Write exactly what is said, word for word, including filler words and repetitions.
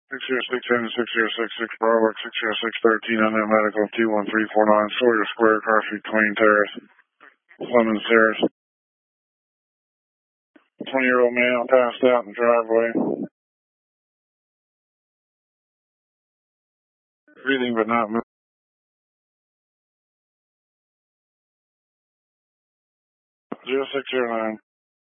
six zero six seven six zero six six Bravo six zero six thirteen on that medical two one three four nine Sawyer Square, Car Street, Twain Terrace, Clemens Terrace. twenty year old male passed out in the driveway. Breathing but not moving. zero six zero nine.